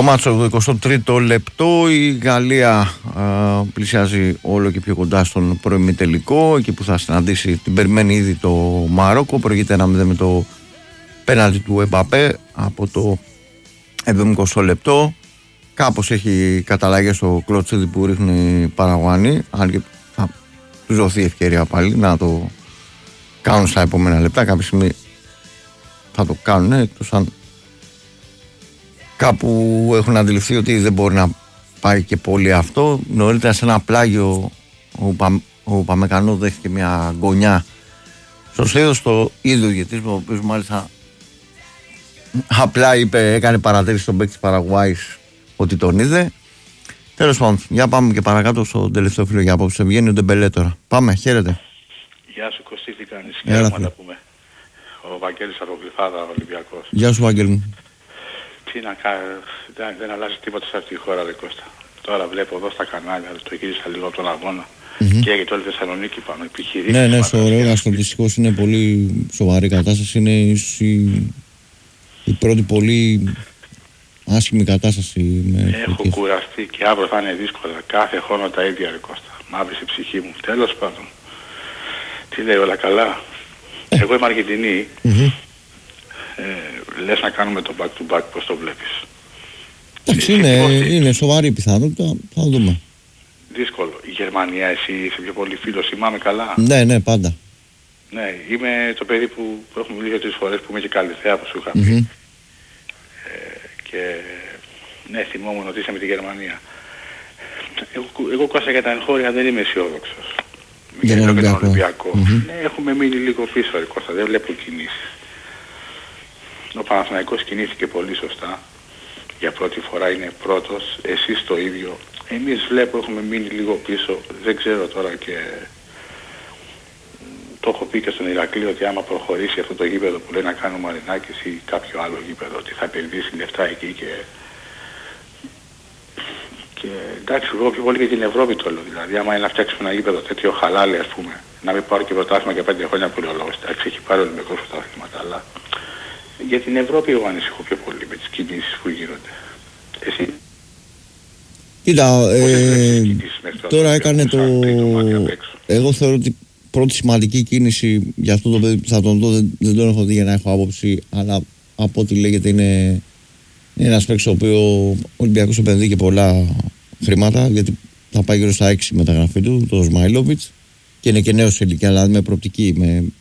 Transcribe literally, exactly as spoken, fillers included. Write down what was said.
Το μάτσο το εικοστό τρίτο λεπτό, η Γαλλία α, πλησιάζει όλο και πιο κοντά στον προημιτελικό, εκεί που θα συναντήσει, την περιμένει ήδη το Μαρόκο. Προηγείται ένα μηδέν με το πέναλτι του Εμπαπέ από το εβδομηκοστό λεπτό. Κάπως έχει καταλάγει στο κλωτσίδι που ρίχνει η Παραγουάνη, αν και θα τους δοθεί ευκαιρία πάλι να το κάνουν στα επόμενα λεπτά. Κάποια στιγμή θα το κάνουν, εκτός αν κάπου έχουν αντιληφθεί ότι δεν μπορεί να πάει και πολύ αυτό. Νωρίτερα σε ένα πλάγιο ο, Πα, ο Παμεκανό δέχτηκε μια γωνιά στο σίδο στο ίδιο ηγετής, ο οποίος μάλιστα απλά είπε, έκανε παρατήρηση στον παίκτη της Παραγουάης ότι τον είδε. Τέλος πάντων, για πάμε και παρακάτω στο τελευταίο φίλο για απόψε. Βγαίνει ο Ντεμπελέ τώρα. Πάμε, χαίρετε. Γεια σου Κωστή, τι κάνεις? Έλα, να τα πούμε. Ο Βαγγέλης από Γλυφάδα, Ολυμπιακός. Γεια σου Βαγγέλη. Τι να κάνω, δεν, δεν αλλάζει τίποτα σε αυτή τη χώρα, ρε Κώστα. Τώρα βλέπω εδώ στα κανάλια, το γύρισα λίγο από τον αγώνα mm-hmm. και έγινε όλη η Θεσσαλονίκη πάνω, επιχειρήσεις. Ναι, ναι, στο Ρέγαστο δυστυχώς είναι πολύ σοβαρή κατάσταση. Είναι ίσως η, η πρώτη πολύ άσχημη κατάσταση. Με Έχω φωτικές. Κουραστεί και αύριο θα είναι δύσκολα. Κάθε χρόνο τα ίδια, ρε Κώστα. Μαύρη η ψυχή μου. Τέλος πάντων. Τι λέει, όλα καλά? Ε. Εγώ είμαι Αργεντινή. Mm-hmm. Ε, λες να κάνουμε το back to back, πώς το βλέπεις? Εντάξει, είναι, είναι σοβαρή πιθανότητα, θα δούμε. Δύσκολο. Η Γερμανία, εσύ είσαι πιο πολύ φίλος, θυμάμαι καλά. Ναι, ναι, πάντα. Ναι, είμαι το παιδί που έχουμε μιλήσει τρεις φορές, που είμαι και Καλυθέα, που σου είχα πει. Mm-hmm. Ε, και ναι, θυμόμουν ότι είσαι με τη Γερμανία. Εγώ, εγώ Κώστα για τα εγχώρια δεν είμαι αισιόδοξος. Για τον Ολυμπιακό. Ολυμπιακό. Mm-hmm. Ναι, έχουμε μείνει λίγο πίσω, ρε Κώστα, δεν βλέπω κινήσεις. Ο Παναθηναϊκός κινήθηκε πολύ σωστά. Για πρώτη φορά είναι πρώτος. Εσείς το ίδιο. Εμείς βλέπω έχουμε μείνει λίγο πίσω. Δεν ξέρω τώρα και... Το έχω πει και στον Ηρακλή ότι άμα προχωρήσει αυτό το γήπεδο που λέει να κάνει ο Μαρινάκης ή κάποιο άλλο γήπεδο, ότι θα επενδύσει λεφτά εκεί και... Και εντάξει, εγώ πιο πολύ και την Ευρώπη το λέω. Δηλαδή, άμα είναι να φτιάξουμε ένα γήπεδο τέτοιο χαλάλι, ας πούμε, να μην πάρω και πρωτάθλημα για πέντε χρόνια που λέω λόγος. Εντάξει, έχει πάρει Ολυμπιακός πρωτάθληματα, αλλά για την Ευρώπη εγώ ανησυχώ πιο πολύ με τις κινήσεις που γίνονται. Εσύ. Κοίτα, ε, τώρα έκανε το... Εγώ θεωρώ ότι πρώτη σημαντική κίνηση για αυτό το παιδί που θα τον δω, δεν, δεν τον έχω δει για να έχω άποψη, αλλά από ό,τι λέγεται είναι, είναι ένας παίκτης ο οποίο ο Ολυμπιακός επενδύει και πολλά χρήματα, γιατί θα πάει γύρω στα έξι μεταγραφή του, το Σμαϊλόβιτς, και είναι και νέος σε ηλικία, δηλαδή με προοπτική, με